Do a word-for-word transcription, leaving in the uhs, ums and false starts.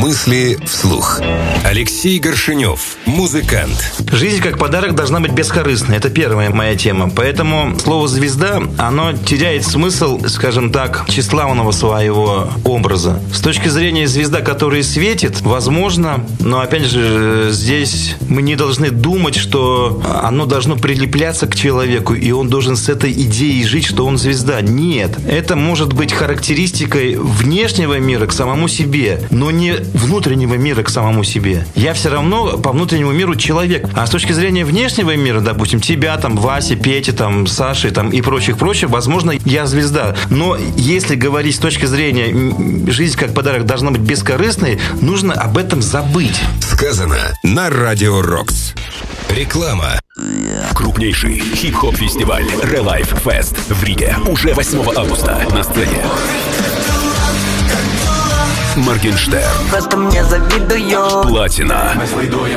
Мысли вслух. Алексей Горшенев, музыкант. Жизнь как подарок должна быть бескорыстной. Это первая моя тема. Поэтому слово «звезда», оно теряет смысл, скажем так, тщеславного своего образа. С точки зрения звезда, которая светит, возможно, но опять же, здесь мы не должны думать, что оно должно прилепляться к человеку, и он должен с этой идеей жить, что он звезда. Нет. Это может быть характеристикой внешнего мира к самому себе, но не внутреннего мира к самому себе. Я все равно по внутреннему миру человек. А с точки зрения внешнего мира, допустим, тебя, там, Васи, Пети, там, Саши, там, и прочих-прочих, возможно, я звезда. Но если говорить с точки зрения жизнь как подарок должна быть бескорыстной, нужно об этом забыть. Сказано на Радио Рокс. Реклама. Крупнейший хип-хоп-фестиваль Relife Fest в Риге уже восьмого августа на сцене Моргенштерн, Просто мне завидую. Платина,